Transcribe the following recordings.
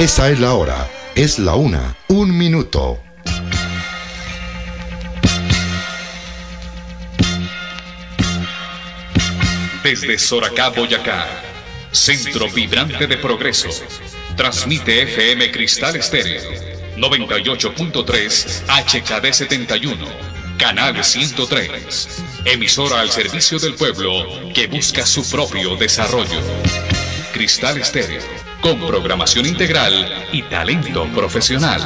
Esa es la hora. Es la 1:01. Desde Soracá, Boyacá, centro vibrante de progreso, transmite FM Cristal Estéreo, 98.3 HKD 71, canal 103, emisora al servicio del pueblo que busca su propio desarrollo. Cristal Estéreo, con programación integral y talento profesional.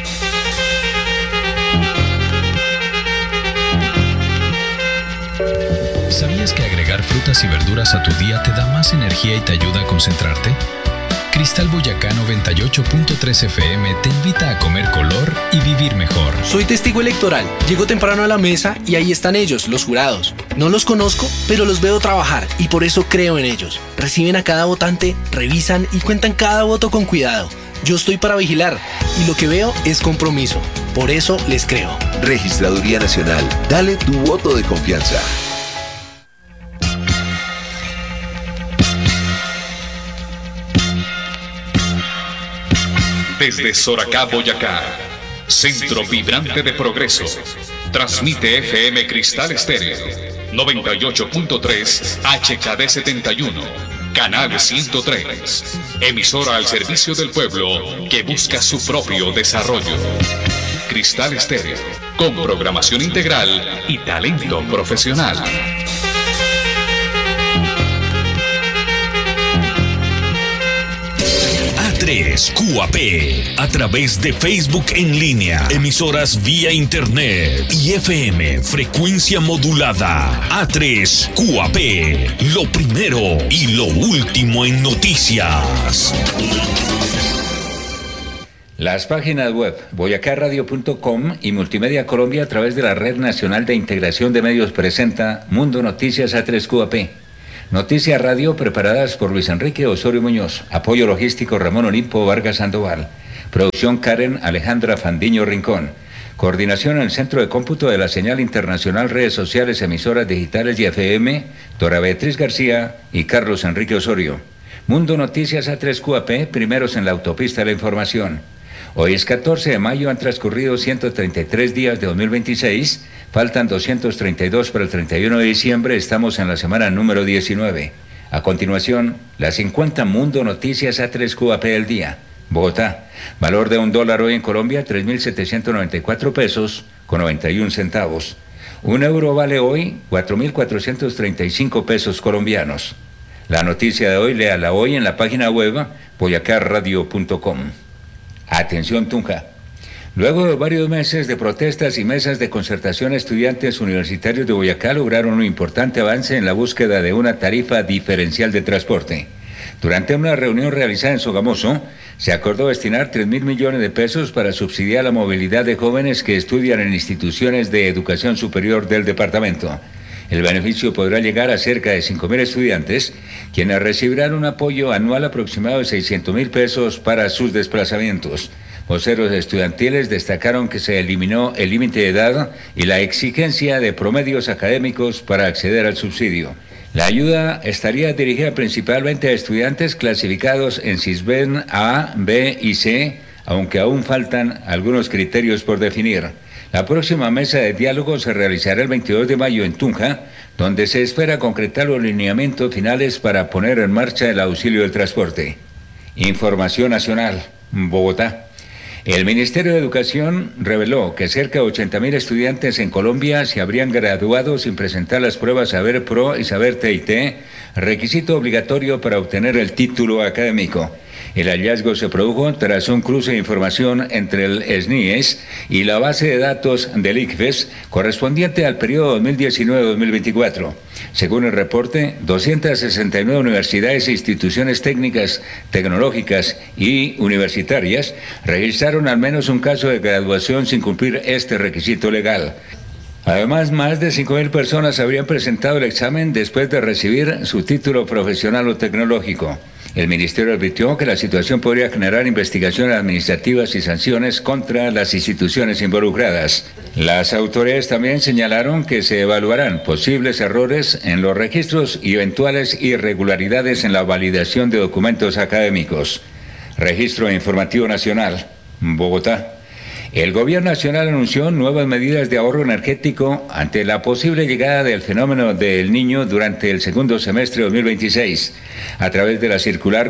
¿Sabías que agregar frutas y verduras a tu día te da más energía y te ayuda a concentrarte? Cristal Boyacá 98.3 FM te invita a comer color y vivir mejor. Soy testigo electoral. Llego temprano a la mesa y ahí están ellos, los jurados. No los conozco, pero los veo trabajar y por eso creo en ellos. Reciben a cada votante, revisan y cuentan cada voto con cuidado. Yo estoy para vigilar y lo que veo es compromiso. Por eso les creo. Registraduría Nacional. Dale tu voto de confianza. Desde Soracá, Boyacá, centro vibrante de progreso, transmite FM Cristal Estéreo, 98.3 HKD 71, canal 103, emisora al servicio del pueblo que busca su propio desarrollo. Cristal Estéreo, con programación integral y talento profesional. A3 QAP, a través de Facebook en línea, emisoras vía internet y FM, frecuencia modulada. A3 QAP, lo primero y lo último en noticias. Las páginas web boyacarradio.com y Multimedia Colombia a través de la Red Nacional de Integración de Medios presenta Mundo Noticias A3 QAP. Noticias Radio preparadas por Luis Enrique Osorio Muñoz. Apoyo logístico Ramón Olimpo Vargas Sandoval. Producción Karen Alejandra Fandiño Rincón. Coordinación en el Centro de Cómputo de la Señal Internacional, Redes Sociales, Emisoras Digitales y FM, Dora Beatriz García y Carlos Enrique Osorio. Mundo Noticias A3 QAP, primeros en la autopista de la información. Hoy es 14 de mayo, han transcurrido 133 días de 2026, faltan 232 para el 31 de diciembre, estamos en la semana número 19. A continuación, las 50 Mundo Noticias A3 QAP del día. Bogotá, valor de $1 hoy en Colombia, 3.794 pesos con 91 centavos. Un euro vale hoy 4.435 pesos colombianos. La noticia de hoy, léala hoy en la página web boyacarradio.com. Atención Tunja. Luego de varios meses de protestas y mesas de concertación, estudiantes universitarios de Boyacá lograron un importante avance en la búsqueda de una tarifa diferencial de transporte. Durante una reunión realizada en Sogamoso, se acordó destinar 3.000 millones de pesos para subsidiar la movilidad de jóvenes que estudian en instituciones de educación superior del departamento. El beneficio podrá llegar a cerca de 5.000 estudiantes, quienes recibirán un apoyo anual aproximado de 600.000 pesos para sus desplazamientos. Voceros estudiantiles destacaron que se eliminó el límite de edad y la exigencia de promedios académicos para acceder al subsidio. La ayuda estaría dirigida principalmente a estudiantes clasificados en Sisbén A, B y C, aunque aún faltan algunos criterios por definir. La próxima mesa de diálogo se realizará el 22 de mayo en Tunja, donde se espera concretar los lineamientos finales para poner en marcha el auxilio del transporte. Información nacional, Bogotá. El Ministerio de Educación reveló que cerca de 80.000 estudiantes en Colombia se habrían graduado sin presentar las pruebas Saber Pro y Saber TIT, requisito obligatorio para obtener el título académico. El hallazgo se produjo tras un cruce de información entre el SNIES y la base de datos del ICFES correspondiente al periodo 2019-2024. Según el reporte, 269 universidades e instituciones técnicas, tecnológicas y universitarias registraron al menos un caso de graduación sin cumplir este requisito legal. Además, más de 5.000 personas habrían presentado el examen después de recibir su título profesional o tecnológico. El ministerio advirtió que la situación podría generar investigaciones administrativas y sanciones contra las instituciones involucradas. Las autoridades también señalaron que se evaluarán posibles errores en los registros y eventuales irregularidades en la validación de documentos académicos. Registro Informativo Nacional, Bogotá. El Gobierno Nacional anunció nuevas medidas de ahorro energético ante la posible llegada del fenómeno del Niño durante el segundo semestre de 2026. A través de la circular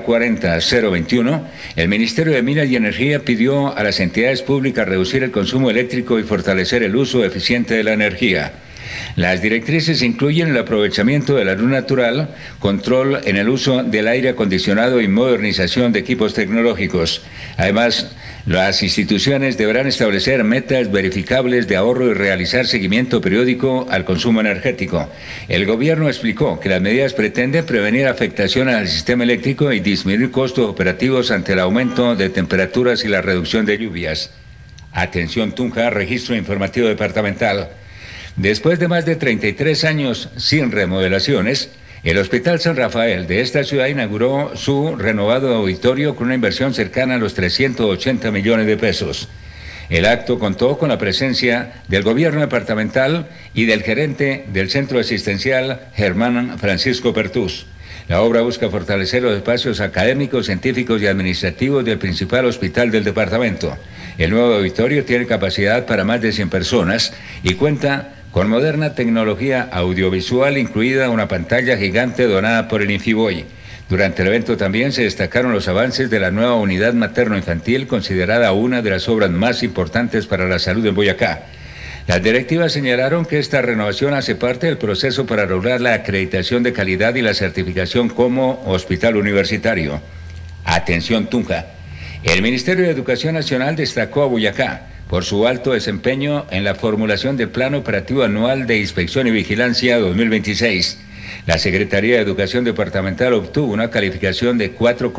40021, el Ministerio de Minas y Energía pidió a las entidades públicas reducir el consumo eléctrico y fortalecer el uso eficiente de la energía. Las directrices incluyen el aprovechamiento de la luz natural, control en el uso del aire acondicionado y modernización de equipos tecnológicos. Además, las instituciones deberán establecer metas verificables de ahorro y realizar seguimiento periódico al consumo energético. El gobierno explicó que las medidas pretenden prevenir afectaciones al sistema eléctrico y disminuir costos operativos ante el aumento de temperaturas y la reducción de lluvias. Atención Tunja, Registro Informativo Departamental. Después de más de 33 años sin remodelaciones, el Hospital San Rafael de esta ciudad inauguró su renovado auditorio con una inversión cercana a los 380 millones de pesos. El acto contó con la presencia del gobierno departamental y del gerente del centro asistencial, Germán Francisco Pertús. La obra busca fortalecer los espacios académicos, científicos y administrativos del principal hospital del departamento. El nuevo auditorio tiene capacidad para más de 100 personas y cuenta con moderna tecnología audiovisual, incluida una pantalla gigante donada por el Infiboy. Durante el evento también se destacaron los avances de la nueva unidad materno-infantil, considerada una de las obras más importantes para la salud en Boyacá. Las directivas señalaron que esta renovación hace parte del proceso para lograr la acreditación de calidad y la certificación como hospital universitario. Atención Tunja. El Ministerio de Educación Nacional destacó a Boyacá por su alto desempeño en la formulación del Plan Operativo Anual de Inspección y Vigilancia 2026. La Secretaría de Educación Departamental obtuvo una calificación de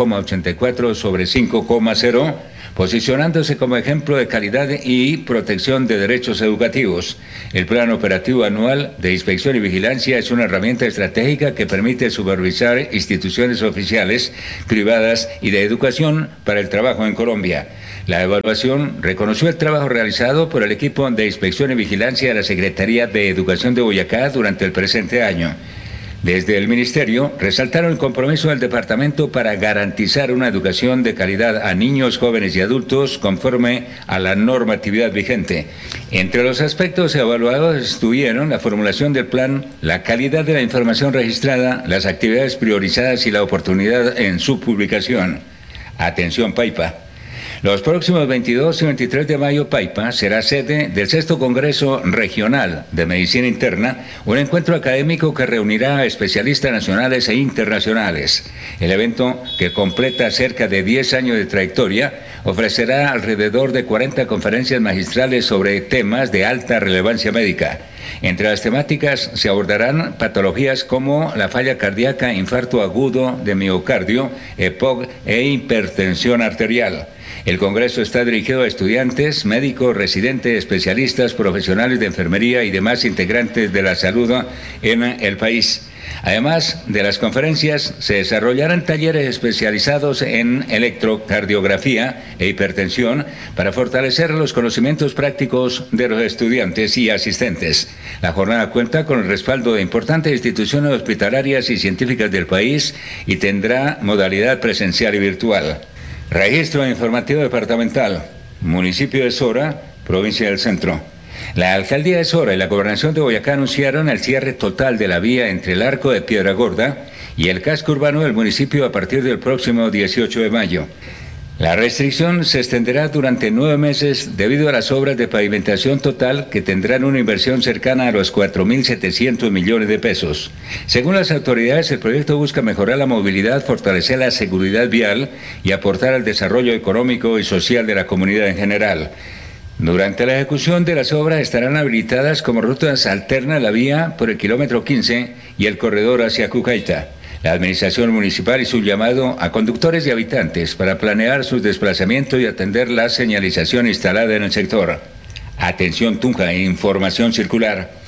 4,84 sobre 5,0, posicionándose como ejemplo de calidad y protección de derechos educativos. El Plan Operativo Anual de Inspección y Vigilancia es una herramienta estratégica que permite supervisar instituciones oficiales, privadas y de educación para el trabajo en Colombia. La evaluación reconoció el trabajo realizado por el equipo de Inspección y Vigilancia de la Secretaría de Educación de Boyacá durante el presente año. Desde el Ministerio resaltaron el compromiso del departamento para garantizar una educación de calidad a niños, jóvenes y adultos conforme a la normatividad vigente. Entre los aspectos evaluados estuvieron la formulación del plan, la calidad de la información registrada, las actividades priorizadas y la oportunidad en su publicación. Atención Paipa. Los próximos 22 y 23 de mayo, Paipa será sede del 6º Congreso Regional de Medicina Interna, un encuentro académico que reunirá a especialistas nacionales e internacionales. El evento, que completa cerca de 10 años de trayectoria, ofrecerá alrededor de 40 conferencias magistrales sobre temas de alta relevancia médica. Entre las temáticas se abordarán patologías como la falla cardíaca, infarto agudo de miocardio, EPOC e hipertensión arterial. El Congreso está dirigido a estudiantes, médicos, residentes, especialistas, profesionales de enfermería y demás integrantes de la salud en el país. Además de las conferencias, se desarrollarán talleres especializados en electrocardiografía e hipertensión para fortalecer los conocimientos prácticos de los estudiantes y asistentes. La jornada cuenta con el respaldo de importantes instituciones hospitalarias y científicas del país y tendrá modalidad presencial y virtual. Registro Informativo Departamental, Municipio de Sora, Provincia del Centro. La Alcaldía de Sora y la Gobernación de Boyacá anunciaron el cierre total de la vía entre el Arco de Piedra Gorda y el casco urbano del municipio a partir del próximo 18 de mayo. La restricción se extenderá durante 9 meses debido a las obras de pavimentación total que tendrán una inversión cercana a los 4.700 millones de pesos. Según las autoridades, el proyecto busca mejorar la movilidad, fortalecer la seguridad vial y aportar al desarrollo económico y social de la comunidad en general. Durante la ejecución de las obras estarán habilitadas como rutas alternas la vía por el kilómetro 15 y el corredor hacia Cucaita. La administración municipal hizo un llamado a conductores y habitantes para planear sus desplazamientos y atender la señalización instalada en el sector. Atención Tunja, información circular.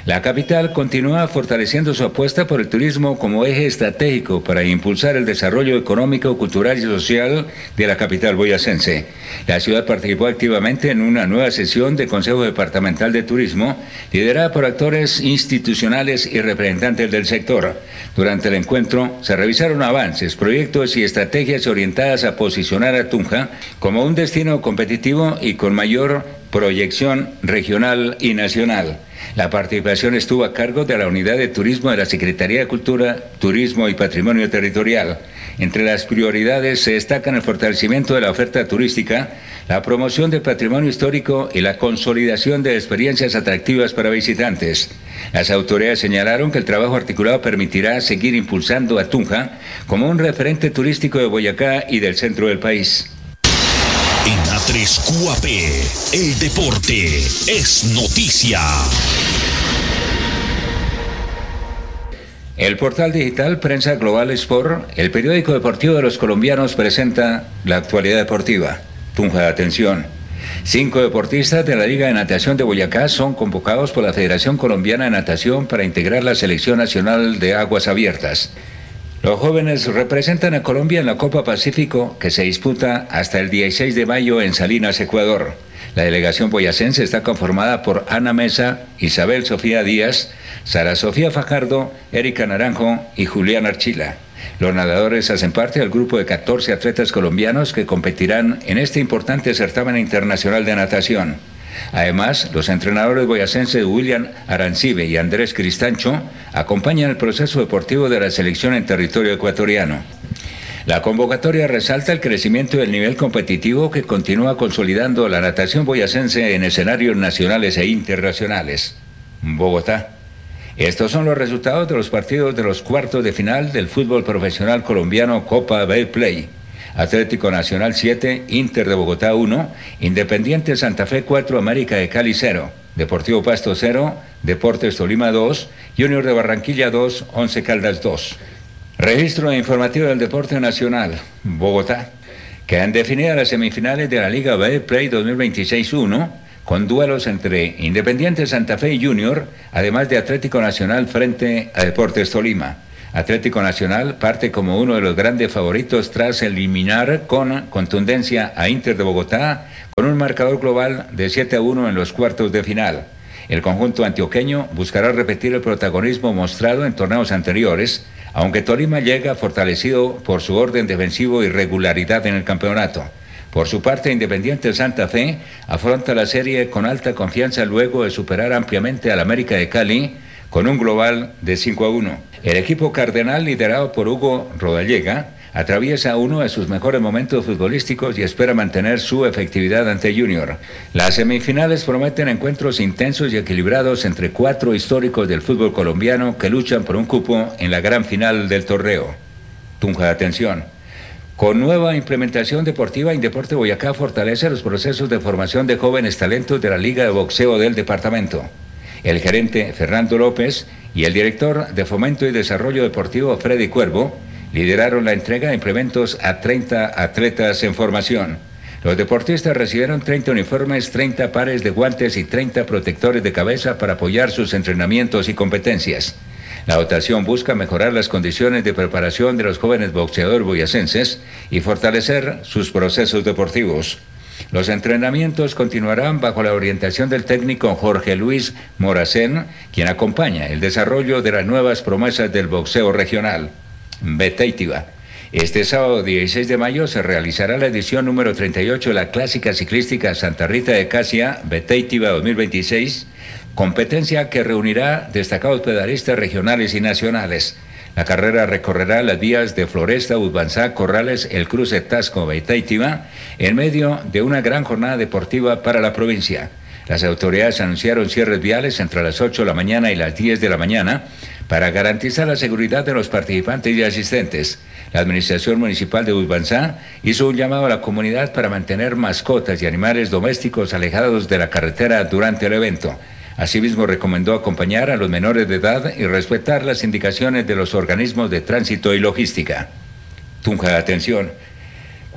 La capital continúa fortaleciendo su apuesta por el turismo como eje estratégico para impulsar el desarrollo económico, cultural y social de la capital boyacense. La ciudad participó activamente en una nueva sesión del Consejo Departamental de Turismo, liderada por actores institucionales y representantes del sector. Durante el encuentro se revisaron avances, proyectos y estrategias orientadas a posicionar a Tunja como un destino competitivo y con mayor proyección regional y nacional. La participación estuvo a cargo de la Unidad de Turismo de la Secretaría de Cultura, Turismo y Patrimonio Territorial. Entre las prioridades se destacan el fortalecimiento de la oferta turística, la promoción del patrimonio histórico y la consolidación de experiencias atractivas para visitantes. Las autoridades señalaron que el trabajo articulado permitirá seguir impulsando a Tunja como un referente turístico de Boyacá y del centro del país. En A3 QAP, el deporte es noticia. El portal digital Prensa Global Sport, el periódico deportivo de los colombianos, presenta la actualidad deportiva. Tunja de atención. 5 deportistas de la Liga de Natación de Boyacá son convocados por la Federación Colombiana de Natación para integrar la Selección Nacional de Aguas Abiertas. Los jóvenes representan a Colombia en la Copa Pacífico, que se disputa hasta el 16 de mayo en Salinas, Ecuador. La delegación boyacense está conformada por Ana Mesa, Isabel Sofía Díaz, Sara Sofía Fajardo, Erika Naranjo y Julián Archila. Los nadadores hacen parte del grupo de 14 atletas colombianos que competirán en este importante certamen internacional de natación. Además, los entrenadores boyacenses William Arancibe y Andrés Cristancho acompañan el proceso deportivo de la selección en territorio ecuatoriano. La convocatoria resalta el crecimiento del nivel competitivo que continúa consolidando la natación boyacense en escenarios nacionales e internacionales. Bogotá. Estos son los resultados de los partidos de los cuartos de final del fútbol profesional colombiano Copa Betplay. Atlético Nacional 7, Inter de Bogotá 1, Independiente Santa Fe 4, América de Cali 0, Deportivo Pasto 0, Deportes Tolima 2, Junior de Barranquilla 2, Once Caldas 2. Registro informativo del Deporte Nacional, Bogotá. Quedan definidas las semifinales de la Liga Betplay 2026-1, con duelos entre Independiente Santa Fe y Junior, además de Atlético Nacional frente a Deportes Tolima. Atlético Nacional parte como uno de los grandes favoritos tras eliminar con contundencia a Inter de Bogotá con un marcador global de 7-1 en los cuartos de final. El conjunto antioqueño buscará repetir el protagonismo mostrado en torneos anteriores, aunque Tolima llega fortalecido por su orden defensivo y regularidad en el campeonato. Por su parte, Independiente Santa Fe afronta la serie con alta confianza luego de superar ampliamente al América de Cali con un global de 5-1. El equipo cardenal, liderado por Hugo Rodallega, atraviesa uno de sus mejores momentos futbolísticos y espera mantener su efectividad ante Junior. Las semifinales prometen encuentros intensos y equilibrados entre 4 históricos del fútbol colombiano que luchan por un cupo en la gran final del torneo. Tunja de atención. Con nueva implementación deportiva, Indeporte Boyacá fortalece los procesos de formación de jóvenes talentos de la Liga de Boxeo del departamento. El gerente Fernando López y el director de Fomento y Desarrollo Deportivo Freddy Cuervo lideraron la entrega de implementos a 30 atletas en formación. Los deportistas recibieron 30 uniformes, 30 pares de guantes y 30 protectores de cabeza para apoyar sus entrenamientos y competencias. La dotación busca mejorar las condiciones de preparación de los jóvenes boxeadores boyacenses y fortalecer sus procesos deportivos. Los entrenamientos continuarán bajo la orientación del técnico Jorge Luis Moracén, quien acompaña el desarrollo de las nuevas promesas del boxeo regional. Beteitiva. Este sábado 16 de mayo se realizará la edición número 38 de la Clásica Ciclística Santa Rita de Casia Beteitiva 2026, competencia que reunirá destacados pedalistas regionales y nacionales. La carrera recorrerá las vías de Floresta, Ubanzá, Corrales, El Cruce, Tasco, Beteitiva, en medio de una gran jornada deportiva para la provincia. Las autoridades anunciaron cierres viales entre las 8 de la mañana y las 10 de la mañana para garantizar la seguridad de los participantes y asistentes. La Administración Municipal de Ubanzá hizo un llamado a la comunidad para mantener mascotas y animales domésticos alejados de la carretera durante el evento. Asimismo, recomendó acompañar a los menores de edad y respetar las indicaciones de los organismos de tránsito y logística. Tunja de atención.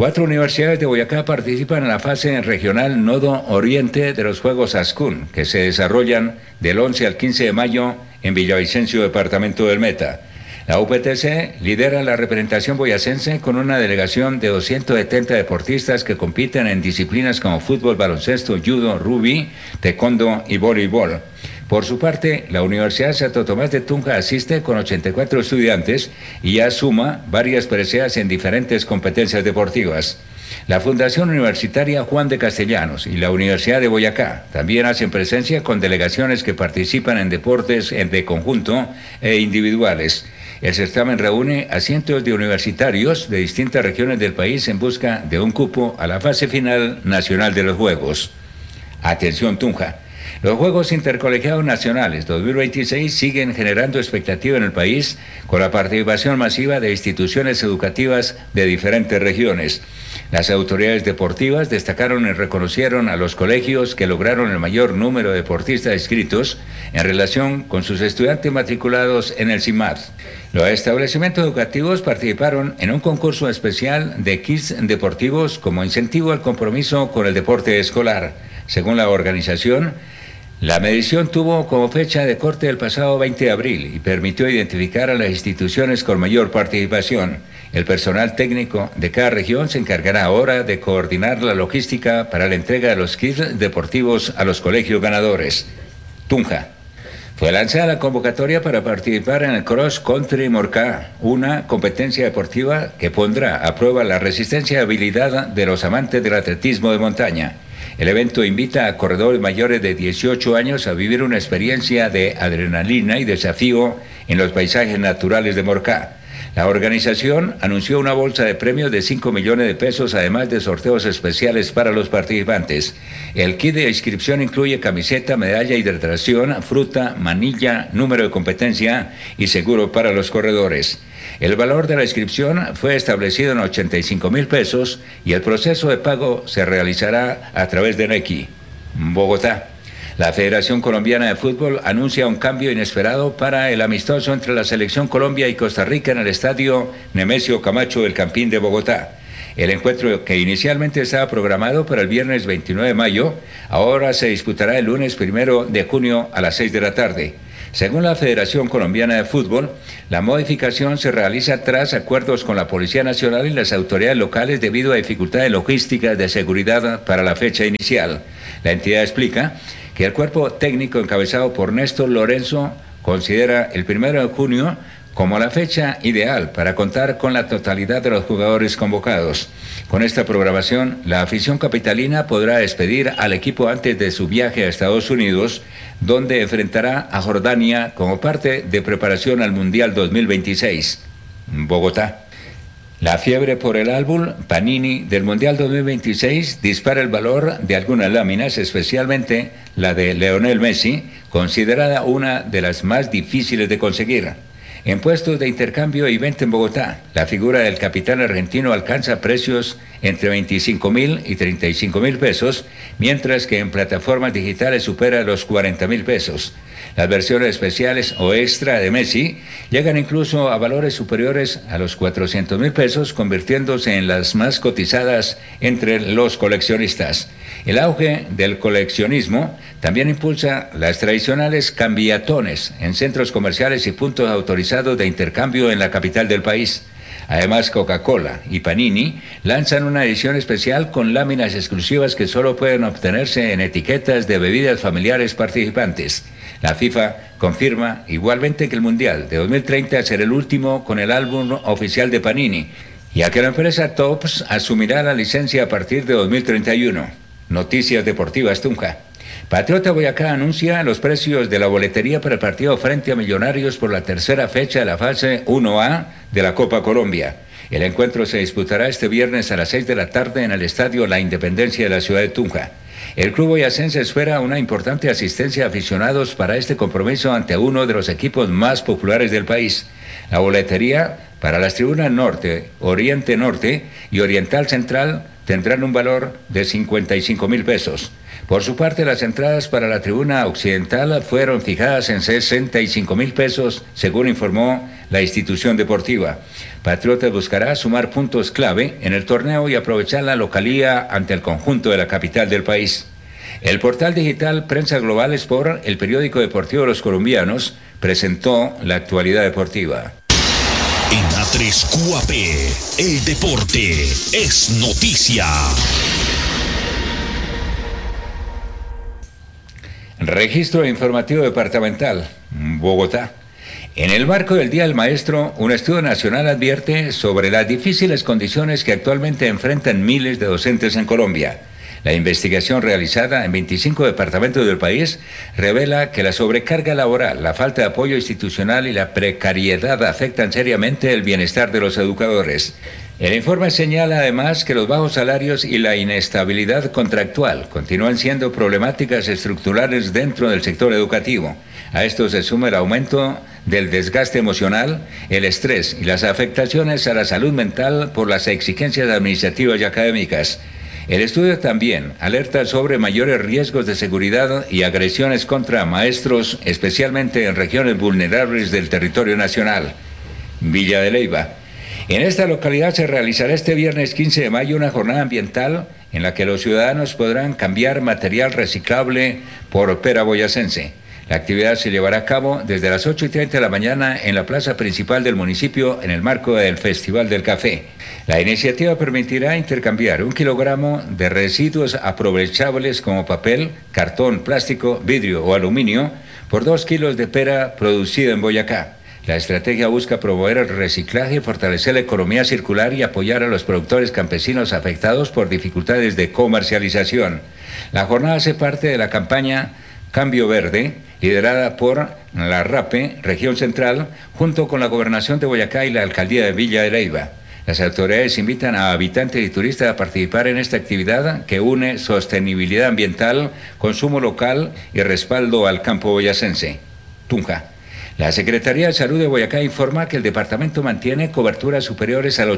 4 universidades de Boyacá participan en la fase regional Nodo Oriente de los Juegos Ascun, que se desarrollan del 11 al 15 de mayo en Villavicencio, departamento del Meta. La UPTC lidera la representación boyacense con una delegación de 270 deportistas que compiten en disciplinas como fútbol, baloncesto, judo, rugby, taekwondo y voleibol. Por su parte, la Universidad Santo Tomás de Tunja asiste con 84 estudiantes y ya suma varias preseas en diferentes competencias deportivas. La Fundación Universitaria Juan de Castellanos y la Universidad de Boyacá también hacen presencia con delegaciones que participan en deportes de conjunto e individuales. El certamen reúne a cientos de universitarios de distintas regiones del país en busca de un cupo a la fase final nacional de los Juegos. Atención Tunja. Los Juegos Intercolegiados Nacionales 2026 siguen generando expectativa en el país con la participación masiva de instituciones educativas de diferentes regiones. Las autoridades deportivas destacaron y reconocieron a los colegios que lograron el mayor número de deportistas inscritos en relación con sus estudiantes matriculados en el CIMAD. Los establecimientos educativos participaron en un concurso especial de kits deportivos como incentivo al compromiso con el deporte escolar. Según la organización, la medición tuvo como fecha de corte el pasado 20 de abril y permitió identificar a las instituciones con mayor participación. El personal técnico de cada región se encargará ahora de coordinar la logística para la entrega de los kits deportivos a los colegios ganadores. Tunja. Fue lanzada la convocatoria para participar en el Cross Country Morcá, una competencia deportiva que pondrá a prueba la resistencia y habilidad de los amantes del atletismo de montaña. El evento invita a corredores mayores de 18 años a vivir una experiencia de adrenalina y desafío en los paisajes naturales de Morcá. La organización anunció una bolsa de premios de 5 millones de pesos, además de sorteos especiales para los participantes. El kit de inscripción incluye camiseta, medalla, hidratación, fruta, manilla, número de competencia y seguro para los corredores. El valor de la inscripción fue establecido en 85,000 pesos y el proceso de pago se realizará a través de Nequi. Bogotá. La Federación Colombiana de Fútbol anuncia un cambio inesperado para el amistoso entre la Selección Colombia y Costa Rica en el estadio Nemesio Camacho del Campín de Bogotá. El encuentro, que inicialmente estaba programado para el viernes 29 de mayo, ahora se disputará el lunes 1 de junio a las 6 de la tarde. Según la Federación Colombiana de Fútbol, la modificación se realiza tras acuerdos con la Policía Nacional y las autoridades locales debido a dificultades logísticas de seguridad para la fecha inicial. La entidad explica que el cuerpo técnico encabezado por Néstor Lorenzo considera el 1 de junio como la fecha ideal para contar con la totalidad de los jugadores convocados. Con esta programación, la afición capitalina podrá despedir al equipo antes de su viaje a Estados Unidos, donde enfrentará a Jordania como parte de preparación al Mundial 2026. Bogotá. La fiebre por el álbum Panini del Mundial 2026 dispara el valor de algunas láminas, especialmente la de Lionel Messi, considerada una de las más difíciles de conseguir. En puestos de intercambio y venta en Bogotá, la figura del capitán argentino alcanza precios entre 25,000 y 35,000 pesos, mientras que en plataformas digitales supera los 40,000 pesos. Las versiones especiales o extra de Messi llegan incluso a valores superiores a los 400,000 pesos, convirtiéndose en las más cotizadas entre los coleccionistas. El auge del coleccionismo también impulsa las tradicionales cambiatones en centros comerciales y puntos autorizados de intercambio en la capital del país. Además, Coca-Cola y Panini lanzan una edición especial con láminas exclusivas que solo pueden obtenerse en etiquetas de bebidas familiares participantes. La FIFA confirma igualmente que el Mundial de 2030 será el último con el álbum oficial de Panini, ya que la empresa Tops asumirá la licencia a partir de 2031. Noticias deportivas Tunja. Patriota Boyacá anuncia los precios de la boletería para el partido frente a Millonarios por la tercera fecha de la fase 1A de la Copa Colombia. El encuentro se disputará este viernes a las 6 de la tarde en el Estadio La Independencia de la ciudad de Tunja. El club boyacense espera una importante asistencia de aficionados para este compromiso ante uno de los equipos más populares del país. La boletería para las tribunas Norte, Oriente Norte y Oriental Central tendrán un valor de 55,000 pesos. Por su parte, las entradas para la tribuna occidental fueron fijadas en 65.000 pesos, según informó la institución deportiva. Patriotas buscará sumar puntos clave en el torneo y aprovechar la localía ante el conjunto de la capital del país. El portal digital Prensa Global Sport, el periódico deportivo de los colombianos, presentó la actualidad deportiva. En A3 QAP, el deporte es noticia. Registro informativo departamental, Bogotá. En el marco del Día del Maestro, un estudio nacional advierte sobre las difíciles condiciones que actualmente enfrentan miles de docentes en Colombia. La investigación realizada en 25 departamentos del país revela que la sobrecarga laboral, la falta de apoyo institucional y la precariedad afectan seriamente el bienestar de los educadores. El informe señala además que los bajos salarios y la inestabilidad contractual continúan siendo problemáticas estructurales dentro del sector educativo. A esto se suma el aumento del desgaste emocional, el estrés y las afectaciones a la salud mental por las exigencias administrativas y académicas. El estudio también alerta sobre mayores riesgos de seguridad y agresiones contra maestros, especialmente en regiones vulnerables del territorio nacional. Villa de Leyva. En esta localidad se realizará este viernes 15 de mayo una jornada ambiental en la que los ciudadanos podrán cambiar material reciclable por pera boyacense. La actividad se llevará a cabo desde las 8:30 de la mañana en la plaza principal del municipio en el marco del Festival del Café. La iniciativa permitirá intercambiar 1 kilogramo de residuos aprovechables como papel, cartón, plástico, vidrio o aluminio por 2 kilos de pera producida en Boyacá. La estrategia busca promover el reciclaje, fortalecer la economía circular y apoyar a los productores campesinos afectados por dificultades de comercialización. La jornada hace parte de la campaña Cambio Verde, liderada por la RAPE, Región Central, junto con la Gobernación de Boyacá y la Alcaldía de Villa de Leyva. Las autoridades invitan a habitantes y turistas a participar en esta actividad que une sostenibilidad ambiental, consumo local y respaldo al campo boyacense. Tunja. La Secretaría de Salud de Boyacá informa que el departamento mantiene coberturas superiores al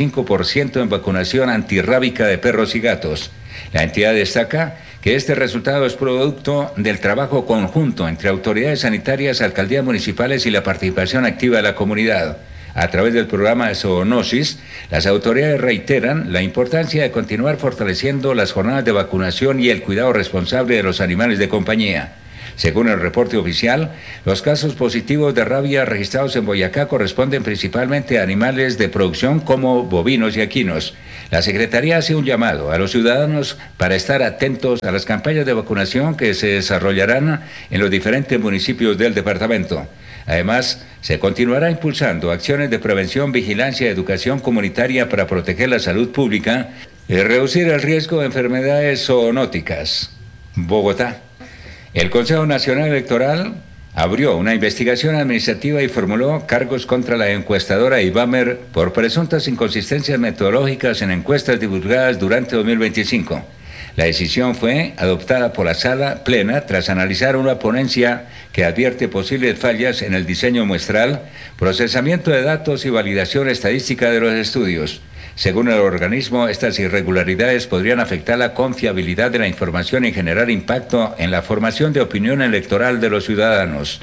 85% en vacunación antirrábica de perros y gatos. La entidad destaca que este resultado es producto del trabajo conjunto entre autoridades sanitarias, alcaldías municipales y la participación activa de la comunidad. A través del programa de zoonosis, las autoridades reiteran la importancia de continuar fortaleciendo las jornadas de vacunación y el cuidado responsable de los animales de compañía. Según el reporte oficial, los casos positivos de rabia registrados en Boyacá corresponden principalmente a animales de producción como bovinos y equinos. La Secretaría hace un llamado a los ciudadanos para estar atentos a las campañas de vacunación que se desarrollarán en los diferentes municipios del departamento. Además, se continuará impulsando acciones de prevención, vigilancia y educación comunitaria para proteger la salud pública y reducir el riesgo de enfermedades zoonóticas. Bogotá. El Consejo Nacional Electoral abrió una investigación administrativa y formuló cargos contra la encuestadora IBAMER por presuntas inconsistencias metodológicas en encuestas divulgadas durante 2025. La decisión fue adoptada por la Sala Plena tras analizar una ponencia que advierte posibles fallas en el diseño muestral, procesamiento de datos y validación estadística de los estudios. Según el organismo, estas irregularidades podrían afectar la confiabilidad de la información y generar impacto en la formación de opinión electoral de los ciudadanos.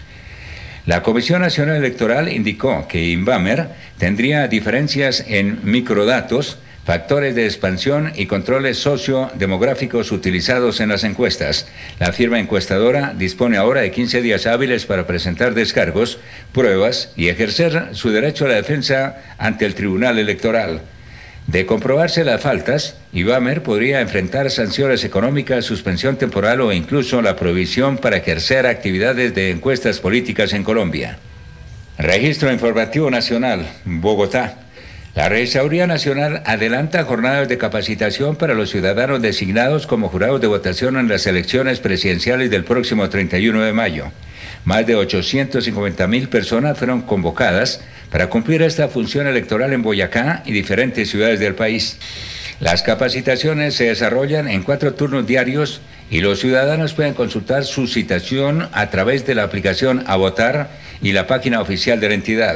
La Comisión Nacional Electoral indicó que INVAMER tendría diferencias en microdatos, factores de expansión y controles sociodemográficos utilizados en las encuestas. La firma encuestadora dispone ahora de 15 días hábiles para presentar descargos, pruebas y ejercer su derecho a la defensa ante el Tribunal Electoral. De comprobarse las faltas, IBAMER podría enfrentar sanciones económicas, suspensión temporal o incluso la prohibición para ejercer actividades de encuestas políticas en Colombia. Registro Informativo Nacional, Bogotá. La Registraduría Nacional adelanta jornadas de capacitación para los ciudadanos designados como jurados de votación en las elecciones presidenciales del próximo 31 de mayo. Más de 850.000 personas fueron convocadas para cumplir esta función electoral en Boyacá y diferentes ciudades del país. Las capacitaciones se desarrollan en 4 turnos diarios y los ciudadanos pueden consultar su citación a través de la aplicación A Votar y la página oficial de la entidad.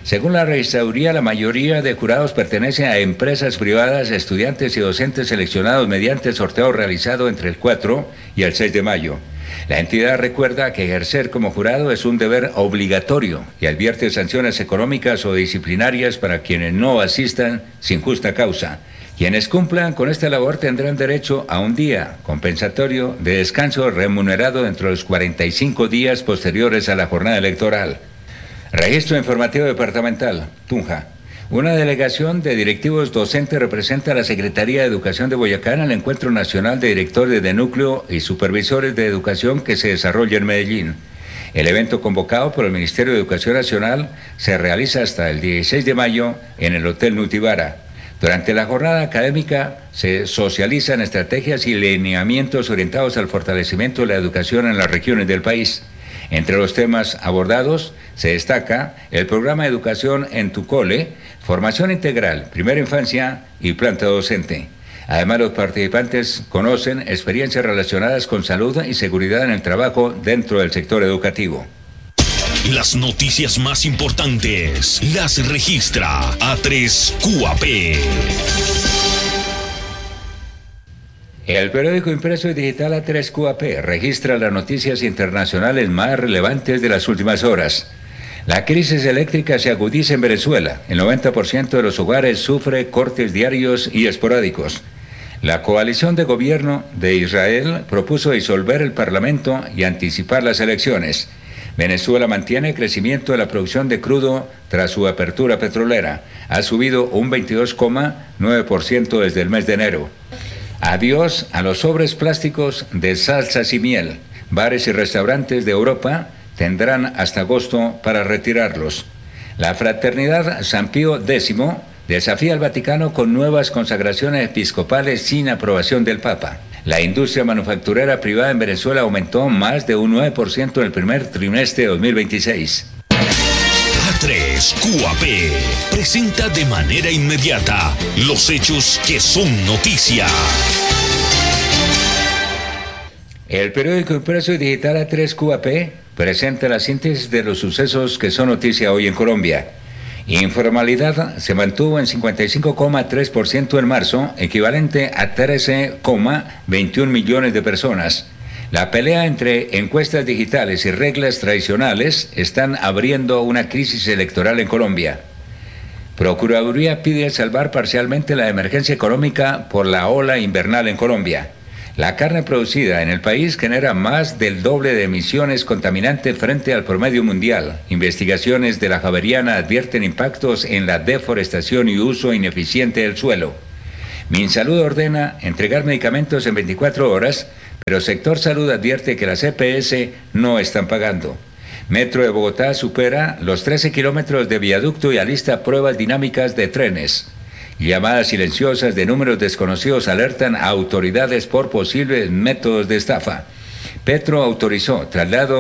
Según la registraduría, la mayoría de jurados pertenecen a empresas privadas, estudiantes y docentes seleccionados mediante sorteo realizado entre el 4 y el 6 de mayo. La entidad recuerda que ejercer como jurado es un deber obligatorio y advierte sanciones económicas o disciplinarias para quienes no asistan sin justa causa. Quienes cumplan con esta labor tendrán derecho a un día compensatorio de descanso remunerado dentro de los 45 días posteriores a la jornada electoral. Registro Informativo Departamental, Tunja. Una delegación de directivos docentes representa a la Secretaría de Educación de Boyacá en el Encuentro Nacional de Directores de Núcleo y Supervisores de Educación que se desarrolla en Medellín. El evento convocado por el Ministerio de Educación Nacional se realiza hasta el 16 de mayo en el Hotel Nutibara. Durante la jornada académica se socializan estrategias y lineamientos orientados al fortalecimiento de la educación en las regiones del país. Entre los temas abordados se destaca el programa de educación en tu cole, formación integral, primera infancia y planta docente. Además, los participantes conocen experiencias relacionadas con salud y seguridad en el trabajo dentro del sector educativo. Las noticias más importantes las registra A3 QAP. El periódico impreso y digital A3 QAP registra las noticias internacionales más relevantes de las últimas horas. La crisis eléctrica se agudiza en Venezuela. El 90% de los hogares sufre cortes diarios y esporádicos. La coalición de gobierno de Israel propuso disolver el Parlamento y anticipar las elecciones. Venezuela mantiene crecimiento de la producción de crudo tras su apertura petrolera. Ha subido un 22,9% desde el mes de enero. Adiós a los sobres plásticos de salsas y miel. Bares y restaurantes de Europa tendrán hasta agosto para retirarlos. La Fraternidad San Pío X desafía al Vaticano con nuevas consagraciones episcopales sin aprobación del Papa. La industria manufacturera privada en Venezuela aumentó más de un 9% en el primer trimestre de 2026. A3 QAP presenta de manera inmediata los hechos que son noticia. El periódico impreso y digital A3 QAP presenta la síntesis de los sucesos que son noticia hoy en Colombia. Informalidad se mantuvo en 55,3% en marzo, equivalente a 13,21 millones de personas. La pelea entre encuestas digitales y reglas tradicionales están abriendo una crisis electoral en Colombia. Procuraduría pide salvar parcialmente la emergencia económica por la ola invernal en Colombia. La carne producida en el país genera más del doble de emisiones contaminantes frente al promedio mundial. Investigaciones de la Javeriana advierten impactos en la deforestación y uso ineficiente del suelo. Minsalud ordena entregar medicamentos en 24 horas, pero Sector Salud advierte que las EPS no están pagando. Metro de Bogotá supera los 13 kilómetros de viaducto y alista pruebas dinámicas de trenes. Llamadas silenciosas de números desconocidos alertan a autoridades por posibles métodos de estafa. Petro autorizó traslado